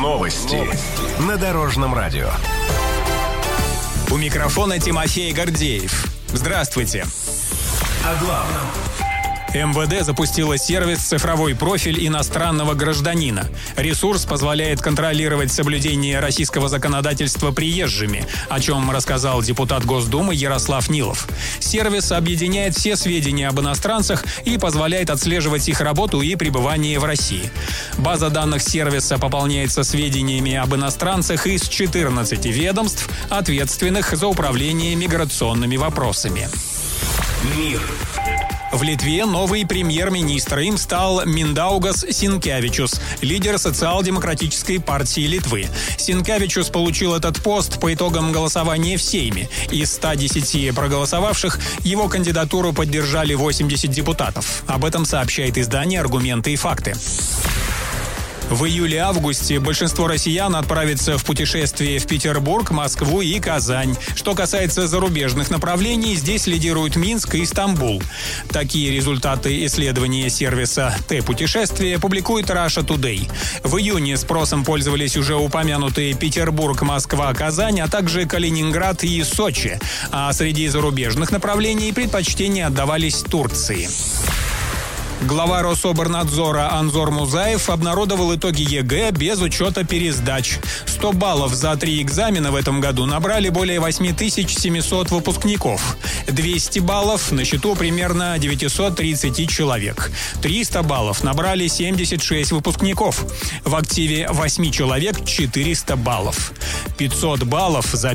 Новости на Дорожном радио. У микрофона Тимофей Гордеев. Здравствуйте. О главном. МВД запустила сервис «Цифровой профиль иностранного гражданина». Ресурс позволяет контролировать соблюдение российского законодательства приезжими, о чем рассказал депутат Госдумы Ярослав Нилов. Сервис объединяет все сведения об иностранцах и позволяет отслеживать их работу и пребывание в России. База данных сервиса пополняется сведениями об иностранцах из 14 ведомств, ответственных за управление миграционными вопросами. Мир. В Литве новый премьер-министр. Им стал Миндаугас Синкевичус, лидер социал-демократической партии Литвы. Синкевичус получил этот пост по итогам голосования в Сейме. Из 110 проголосовавших его кандидатуру поддержали 80 депутатов. Об этом сообщает издание «Аргументы и факты». В июле-августе большинство россиян отправится в путешествие в Петербург, Москву и Казань. Что касается зарубежных направлений, здесь лидируют Минск и Стамбул. Такие результаты исследования сервиса Т-путешествия публикует Russia Today. В июне спросом пользовались уже упомянутые Петербург, Москва, Казань, а также Калининград и Сочи. А среди зарубежных направлений предпочтения отдавались Турции. Глава Рособорнадзора Анзор Музаев обнародовал итоги ЕГЭ без учета пересдач. 100 баллов за 3 экзамена в этом году набрали более 8700 выпускников. 200 баллов на счету примерно 930 человек. 300 баллов набрали 76 выпускников. В активе 8 человек 400 баллов. 500 баллов за